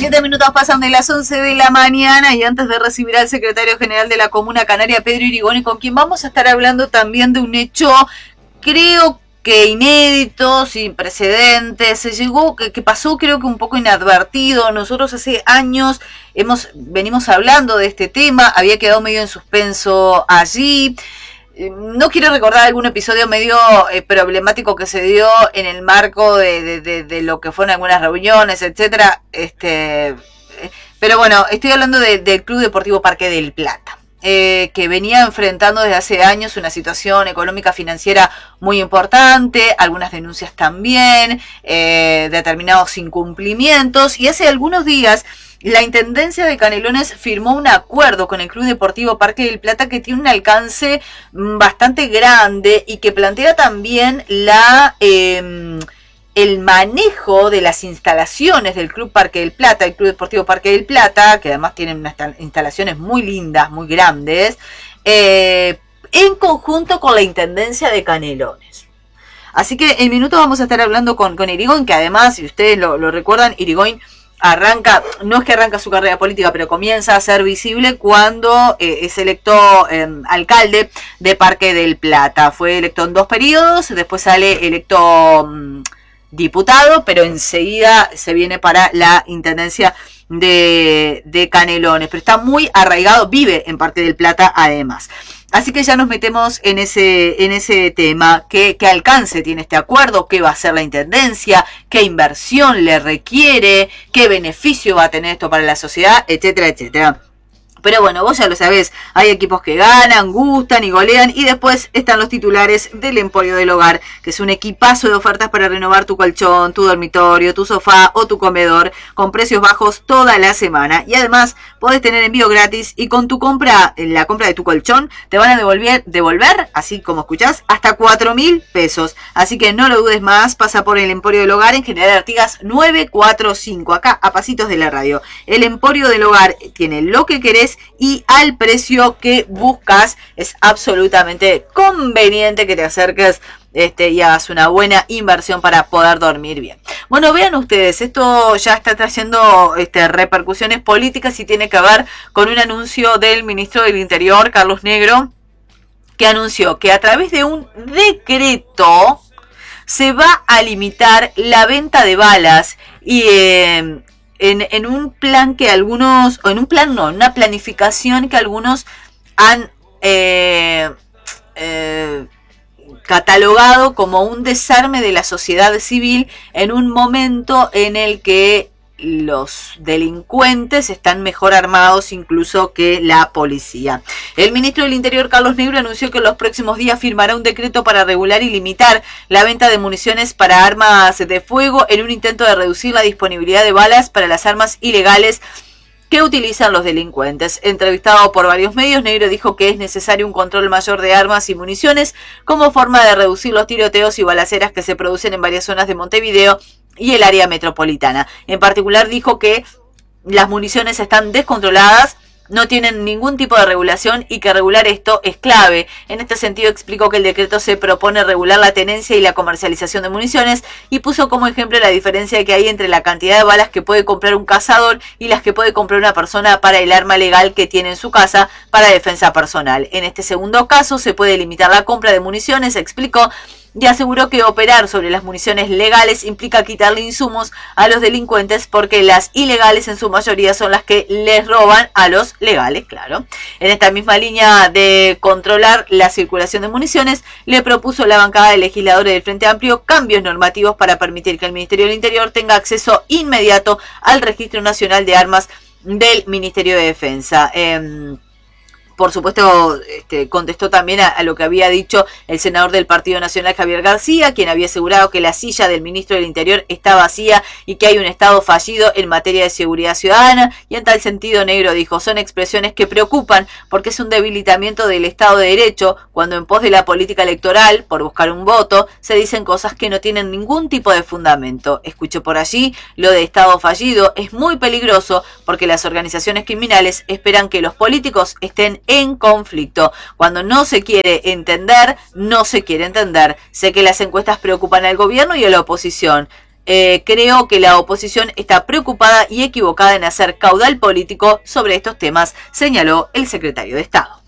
7 minutos pasan de las 11 de la mañana y antes de recibir al secretario general de la Comuna Canaria, Pedro Irigoyen, con quien vamos a estar hablando también de un hecho, creo que inédito, sin precedentes, que pasó creo que un poco inadvertido. Nosotros hace años venimos hablando de este tema, había quedado medio en suspenso allí. No quiero recordar algún episodio medio problemático que se dio en el marco de lo que fueron algunas reuniones, etcétera. Pero bueno, estoy hablando del Club Deportivo Parque del Plata, que venía enfrentando desde hace años una situación económica financiera muy importante, algunas denuncias también, determinados incumplimientos, y hace algunos días la Intendencia de Canelones firmó un acuerdo con el Club Deportivo Parque del Plata que tiene un alcance bastante grande y que plantea también el manejo de las instalaciones del Club Parque del Plata, el Club Deportivo Parque del Plata, que además tienen unas instalaciones muy lindas, muy grandes, en conjunto con la Intendencia de Canelones. Así que en minutos vamos a estar hablando con Irigoyen, que además, si ustedes lo recuerdan, Irigoyen no es que arranca su carrera política, pero comienza a ser visible cuando es electo alcalde de Parque del Plata. Fue electo en 2 periodos, después sale electo diputado, pero enseguida se viene para la intendencia de Canelones, pero está muy arraigado, vive en Parque del Plata además. Así que ya nos metemos en ese tema. ¿Qué alcance tiene este acuerdo? ¿Qué va a hacer la intendencia? ¿Qué inversión le requiere? ¿Qué beneficio va a tener esto para la sociedad? Etcétera, etcétera. Pero bueno, vos ya lo sabés, hay equipos que ganan, gustan y golean, y después están los titulares del Emporio del Hogar, que es un equipazo de ofertas para renovar tu colchón, tu dormitorio, tu sofá o tu comedor, con precios bajos toda la semana. Y además podés tener envío gratis, y con tu compra, en la compra de tu colchón, te van a devolver, así como escuchás, hasta 4.000 pesos. Así que no lo dudes más, pasa por el Emporio del Hogar en General Artigas 945, acá a pasitos de la radio. El Emporio del Hogar tiene lo que querés y al precio que buscas. Es absolutamente conveniente que te acerques y hagas una buena inversión para poder dormir bien. Bueno, vean ustedes, esto ya está trayendo repercusiones políticas y tiene que ver con un anuncio del ministro del Interior, Carlos Negro, que anunció que a través de un decreto se va a limitar la venta de balas y en un plan que algunos, o en un plan no, en una planificación que algunos han catalogado como un desarme de la sociedad civil en un momento en el que los delincuentes están mejor armados incluso que la policía. El ministro del Interior, Carlos Negro, anunció que en los próximos días firmará un decreto para regular y limitar la venta de municiones para armas de fuego en un intento de reducir la disponibilidad de balas para las armas ilegales que utilizan los delincuentes. Entrevistado por varios medios, Negro dijo que es necesario un control mayor de armas y municiones como forma de reducir los tiroteos y balaceras que se producen en varias zonas de Montevideo y el área metropolitana. En particular dijo que las municiones están descontroladas, no tienen ningún tipo de regulación y que regular esto es clave. En este sentido explicó que el decreto se propone regular la tenencia y la comercialización de municiones y puso como ejemplo la diferencia que hay entre la cantidad de balas que puede comprar un cazador y las que puede comprar una persona para el arma legal que tiene en su casa para defensa personal. En este segundo caso se puede limitar la compra de municiones, explicó, y aseguró que operar sobre las municiones legales implica quitarle insumos a los delincuentes porque las ilegales en su mayoría son las que les roban a los legales, claro. En esta misma línea de controlar la circulación de municiones, le propuso la bancada de legisladores del Frente Amplio cambios normativos para permitir que el Ministerio del Interior tenga acceso inmediato al Registro Nacional de Armas del Ministerio de Defensa. Por supuesto, contestó también a lo que había dicho el senador del Partido Nacional, Javier García, quien había asegurado que la silla del ministro del Interior está vacía y que hay un Estado fallido en materia de seguridad ciudadana. Y en tal sentido, Negro dijo, son expresiones que preocupan porque es un debilitamiento del Estado de Derecho cuando en pos de la política electoral, por buscar un voto, se dicen cosas que no tienen ningún tipo de fundamento. Escucho por allí, lo de Estado fallido es muy peligroso porque las organizaciones criminales esperan que los políticos estén en conflicto. Cuando no se quiere entender, no se quiere entender. Sé que las encuestas preocupan al gobierno y a la oposición. Creo que la oposición está preocupada y equivocada en hacer caudal político sobre estos temas, señaló el secretario de Estado.